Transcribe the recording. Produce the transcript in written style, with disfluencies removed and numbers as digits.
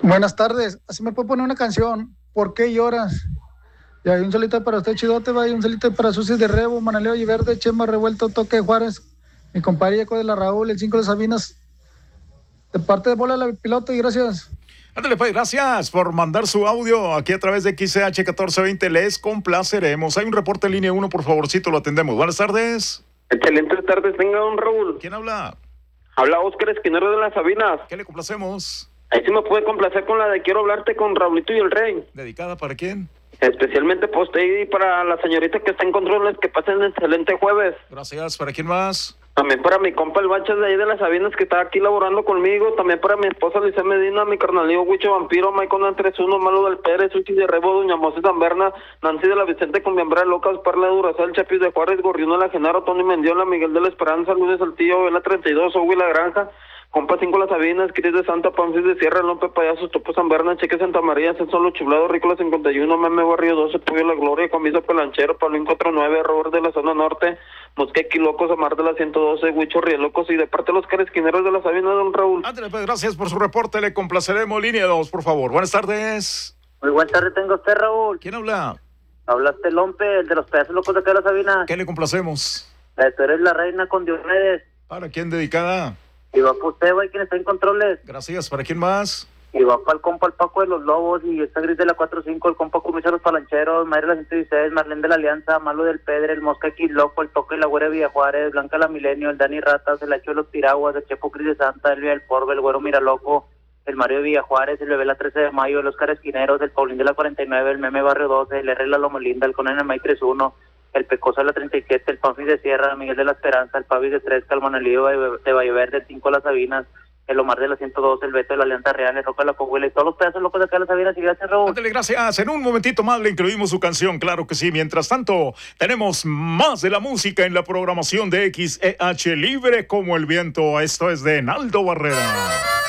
Buenas tardes, así me puede poner una canción, ¿Por qué lloras? Y hay un solito para usted, Chidote, va, y un solito para Susi de Rebo, Manaleo y Verde, Chema Revuelto, Toque de Juárez, mi compadre Eco de la Raúl, el 5 de Sabinas, de parte de Bola la Piloto, y gracias. Ándale, pues, gracias por mandar su audio aquí a través de XCH 1420, les complaceremos. Hay un reporte en línea 1, por favorcito, lo atendemos. Buenas tardes. Excelentes tardes, tenga don Raúl. ¿Quién habla? Habla Óscar Esquinero de las Sabinas. ¿Qué le complacemos? Ahí sí me puede complacer con la de Quiero hablarte con Raulito y el Rey. ¿Dedicada para quién? Especialmente para usted y para la señorita que está en controles, que pasen un excelente jueves. Gracias. ¿Para quién más? También para mi compa el Bachas de ahí de las Sabinas que está aquí laborando conmigo. También para mi esposa Lice Medina, mi carnalío Huicho Vampiro, Maicon 31, Malo del Pérez, Suchi de Rebo, Doña Moses Zamberna, Nancy de la Vicente Conviambra, Locas, Parla de Durazal, Chapis de Juárez, Gorrión de la Genaro, Tony Mendiola, Miguel de la Esperanza, Luis de Saltillo, Vela 32, Ogui La Granja, Compa 5 Las Sabinas, Cris de Santa, Pamfis de Sierra, López Payasos, Topo Zamberna, Cheque Santa María, Solo Chublado, Rícola 51, Meme Barrio 12, Pollo La Gloria, Comiso Pelanchero, Paulín 49, Robert de la Zona Norte, Mosquequi Locos, Amar de la 112, Huicho Rielocos y de parte de los Caresquineros de la Sabina, don Raúl. Ándale, pues, gracias por su reporte, le complaceremos. Línea 2, por favor. Buenas tardes. Muy buenas tardes, tengo usted, Raúl. ¿Quién habla? Hablaste Lompe, el de los pedazos locos de acá de la Sabina. ¿Qué le complacemos? Tú eres la reina con Diomedes. ¿Para quién dedicada? Y va para usted, güey, quien está en controles. Gracias. ¿Para quién más? Y va para el compa el Paco de los Lobos, y está Gris de la 45, el compa Comisario de los Palancheros, Mayra de la 116, Marlene de la Alianza, Malo del Pedre, el Mosca X Loco, el Toque y la Güera Villa Juárez, Blanca la Milenio, el Dani Ratas, el Hacho de los Piraguas, el Chepo Cris de Santa, el Vía del Porbe, el Güero Miraloco, el Mario de Villa Juárez, el Bebé la 13 de Mayo, el Oscar Esquineros, el Paulín de la 49, el Meme Barrio 12, el R la Loma Linda, el Conan el May 31, el Pecosa de la 37, el Panfis de Sierra, Miguel de la Esperanza, el Pavis de 3, el Monelío de Valle Verde, el 5 Las Sabinas, el Omar de la 102, el Beto de la Alianza Real, el Roca de la Coahuila y todos los pedazos locos de acá de la Sabinas. Y gracias, Raúl. Ándale, gracias. En un momentito más le incluimos su canción, claro que sí. Mientras tanto, tenemos más de la música en la programación de XEH Libre como el viento. Esto es de Naldo Barrera.